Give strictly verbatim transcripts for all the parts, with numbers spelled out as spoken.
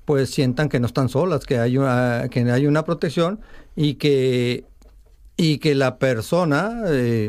pues sientan que no están solas, que hay una, que hay una protección y que, y que la persona eh,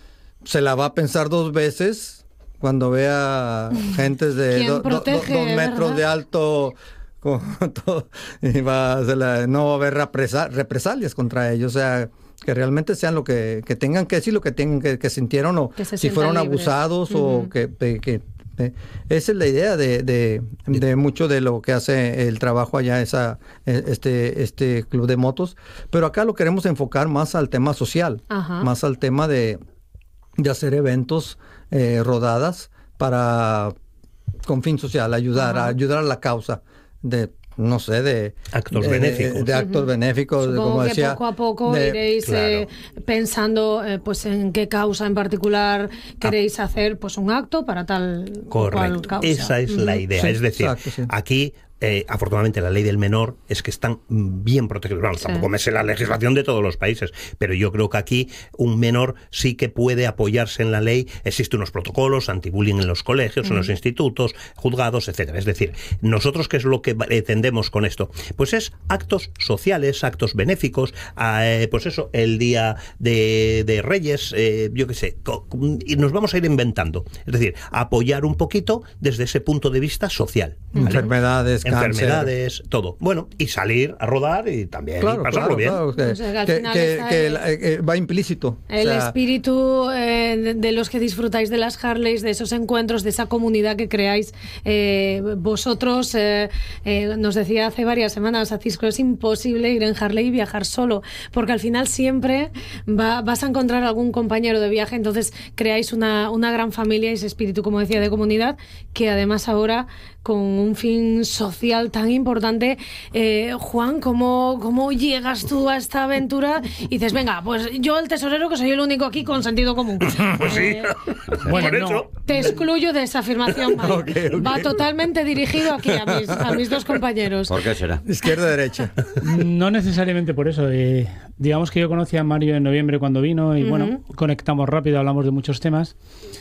se la va a pensar dos veces cuando vea gentes de do, protege, do, do, dos metros ¿verdad? De alto, con todo, y va, se la, no va a haber represa, represalias contra ellos, o sea, que realmente sean lo que, que tengan que decir, lo que tengan que, que sintieron, o que si fueron libres. abusados, uh-huh. o que... que Eh, esa es la idea de, de, de mucho de lo que hace el trabajo allá, esa, este, este club de motos, pero acá lo queremos enfocar más al tema social, Ajá. más al tema de, de hacer eventos, eh, rodadas para, con fin social, ayudar, a ayudar a la causa de, no sé, de actos de, benéficos. De, de actos uh-huh. benéficos, Supongo como que decía. Poco a poco de, iréis claro. eh, pensando eh, pues en qué causa en particular queréis ah. hacer pues un acto para tal Correcto. Cual causa. Esa es uh-huh. la idea. Sí, es decir, exacto, sí. aquí Eh, afortunadamente la ley del menor es que están bien protegidos. Bueno, sí. Tampoco me sé la legislación de todos los países, pero yo creo que aquí un menor sí que puede apoyarse en la ley. Existen unos protocolos anti-bullying en los colegios, mm. en los institutos, juzgados, etcétera. Es decir, nosotros, ¿qué es lo que pretendemos con esto? Pues es actos sociales, actos benéficos, eh, pues eso, el día de, de Reyes, eh, yo qué sé, y nos vamos a ir inventando. Es decir, apoyar un poquito desde ese punto de vista social. ¿Vale? Enfermedades, enfermedades, cáncer. todo. Bueno, y salir a rodar y también claro, y pasarlo claro, bien. Claro, que, o sea, que, que, que el, eh, va implícito. El o sea, espíritu eh, de, de los que disfrutáis de las Harleys, de esos encuentros, de esa comunidad que creáis. Eh, vosotros, eh, eh, nos decía hace varias semanas Francisco, es imposible ir en Harley y viajar solo, porque al final siempre va, vas a encontrar algún compañero de viaje, entonces creáis una, una gran familia y ese espíritu, como decía, de comunidad, que además ahora con un fin social tan importante. Eh, Juan, ¿cómo, ¿cómo llegas tú a esta aventura? Y dices, venga, pues yo el tesorero, que soy el único aquí con sentido común. Pues sí. Eh, bueno, eh, no. Te excluyo de esa afirmación, Mario. Okay, okay. Va totalmente dirigido aquí a mis, a mis dos compañeros. ¿Por qué será? Izquierda, derecha. No necesariamente por eso. Eh, digamos que yo conocí a Mario en noviembre cuando vino y uh-huh. bueno, conectamos rápido, hablamos de muchos temas.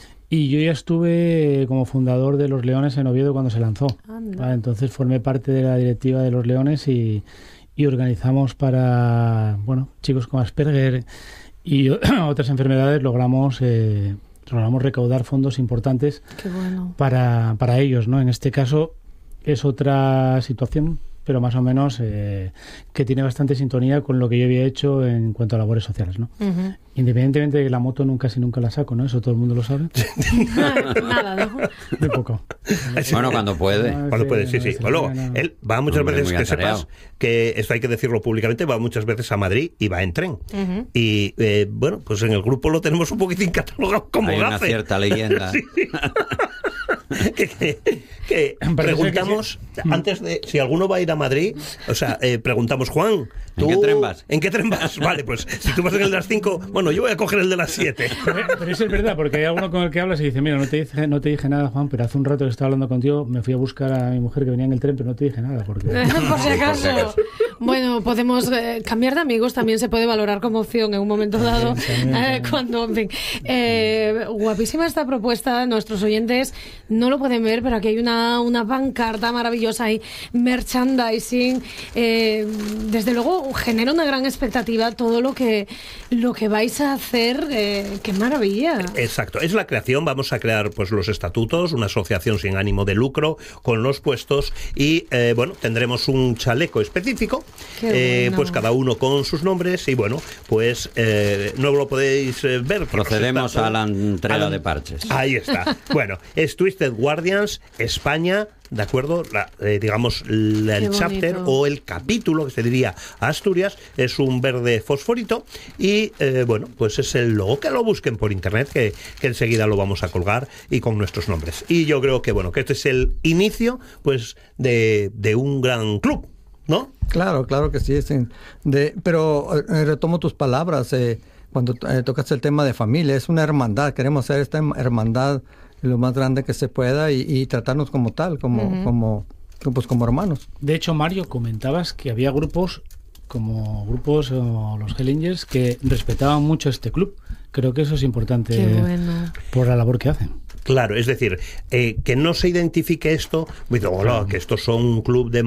Y yo ya estuve como fundador de Los Leones en Oviedo cuando se lanzó. ¿Vale? Entonces formé parte de la directiva de Los Leones y, y organizamos para, bueno, chicos con Asperger y otras enfermedades, logramos eh, logramos recaudar fondos importantes. Qué bueno. para, para ellos, ¿no? En este caso es otra situación, pero más o menos eh, que tiene bastante sintonía con lo que yo había hecho en cuanto a labores sociales, ¿no? Uh-huh. Independientemente de que la moto nunca si nunca la saco, ¿no? Eso todo el mundo lo sabe. Nada, ¿no? Muy poco. Bueno, cuando puede. No, cuando sí, puede, sí, no, sí. sí, Bueno, no, no. él va muchas Hombre, veces, que atareado. sepas que esto hay que decirlo públicamente, va muchas veces a Madrid y va en tren. Uh-huh. Y, eh, bueno, pues en el grupo lo tenemos un poquitín catalogado como hay gafe. Una cierta leyenda. Sí. que, que, que preguntamos que sí. Antes de si alguno va a ir a Madrid, o sea, eh, preguntamos, Juan, ¿tú ¿en qué tren vas? ¿En qué tren vas? Vale, pues si tú vas en el de las cinco, bueno, yo voy a coger el de las siete. Pero, pero eso es verdad, porque hay alguno con el que hablas y dice, mira, no te dije, no te dije nada, Juan, pero hace un rato que estaba hablando contigo, me fui a buscar a mi mujer que venía en el tren, pero no te dije nada. Porque... Por si acaso. Bueno, podemos eh, cambiar de amigos, también se puede valorar como opción en un momento dado. Eh, cuando, en fin. Eh, guapísima esta propuesta, nuestros oyentes no lo pueden ver, pero aquí hay una, una pancarta maravillosa, hay merchandising. Eh, desde luego genera una gran expectativa todo lo que, lo que vais a hacer. Eh, ¡Qué maravilla! Exacto, es la creación, vamos a crear pues los estatutos, una asociación sin ánimo de lucro con los puestos y eh, bueno, tendremos un chaleco específico, eh, bueno. Pues cada uno con sus nombres y bueno, pues eh, no lo podéis eh, ver. Procedemos está, a la entrega la, de parches. Ahí está. Bueno, es Twisted Guardians España, ¿de acuerdo? La, eh, digamos, la, el chapter o el capítulo, que se diría Asturias, es un verde fosforito y, eh, bueno, pues es el logo. Que lo busquen por internet, que, que enseguida lo vamos a colgar y con nuestros nombres. Y yo creo que, bueno, que este es el inicio, pues, de, de un gran club, ¿no? Claro, claro que sí. Es de, pero eh, retomo tus palabras, eh, cuando eh, tocas el tema de familia, es una hermandad, queremos hacer esta hermandad lo más grande que se pueda y, y tratarnos como tal, como, uh-huh. como, pues como hermanos. De hecho, Mario, comentabas que había grupos como grupos o los Hellingers que respetaban mucho este club. Creo que eso es importante. Qué bueno. Por la labor que hacen. Claro, es decir, eh, que no se identifique esto, digo, hola, que estos son un club de